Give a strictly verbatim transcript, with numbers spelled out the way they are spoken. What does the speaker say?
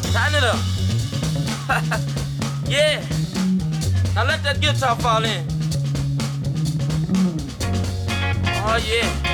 Tighten it up. Yeah. Now let that guitar fall in. Oh, yeah.